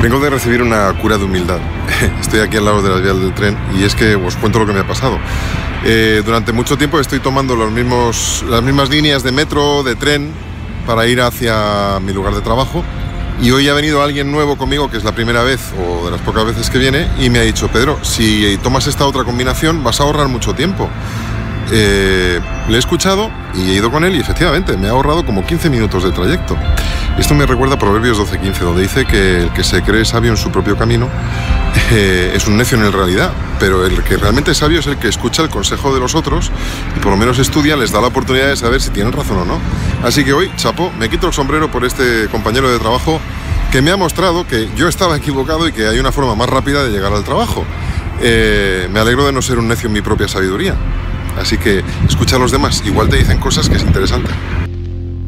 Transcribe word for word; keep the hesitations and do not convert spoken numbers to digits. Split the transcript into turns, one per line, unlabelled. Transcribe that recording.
Vengo de recibir una cura de humildad. Estoy aquí al lado de las vías del tren y es que os cuento lo que me ha pasado. Eh, durante mucho tiempo estoy tomando los mismos, las mismas líneas de metro, de tren, para ir hacia mi lugar de trabajo. Y hoy ha venido alguien nuevo conmigo, que es la primera vez o de las pocas veces que viene, y me ha dicho: Pedro, si tomas esta otra combinación vas a ahorrar mucho tiempo. Eh, le he escuchado y he ido con él y efectivamente me ha ahorrado como quince minutos de trayecto. Esto me recuerda a Proverbios doce quince, donde dice que el que se cree sabio en su propio camino eh, es un necio en realidad, pero el que realmente es sabio es el que escucha el consejo de los otros y por lo menos estudia, les da la oportunidad de saber si tienen razón o no. Así que hoy, chapó, me quito el sombrero por este compañero de trabajo que me ha mostrado que yo estaba equivocado y que hay una forma más rápida de llegar al trabajo. Eh, me alegro de no ser un necio en mi propia sabiduría. Así que escucha a los demás, igual te dicen cosas que es interesante.